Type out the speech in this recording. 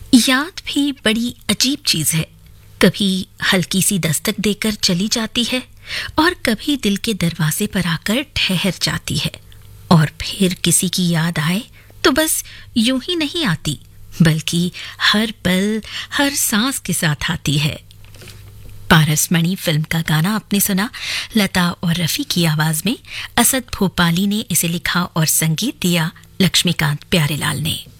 याद भी बड़ी अजीब चीज है। कभी हल्की सी दस्तक देकर चली जाती है और कभी दिल के दरवाजे पर आकर ठहर जाती है। और फिर किसी की याद आए तो बस यूं ही नहीं आती, बल्कि हर पल, हर सांस के साथ आती है। पारसमणि फिल्म का गाना आपने सुना, लता और रफी की आवाज में। असद भोपाली ने इसे लिखा और संगीत दिया लक्ष्मीकांत प्यारेलाल ने।